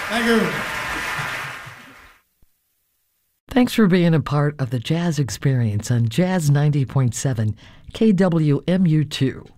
Thank you. Thanks for being a part of the Jazz Experience on Jazz 90.7 KWMU2.